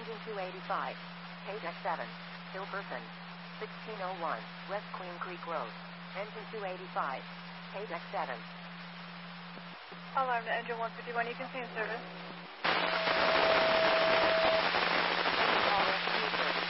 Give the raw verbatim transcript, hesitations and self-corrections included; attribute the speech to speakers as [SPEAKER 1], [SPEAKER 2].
[SPEAKER 1] Engine two eighty-five. Page X seven. Hillperson. sixteen oh one. West Queen Creek Road. Engine two eighty-five. Page X seven.
[SPEAKER 2] Alarm to Engine one fifty-one. You can see in service.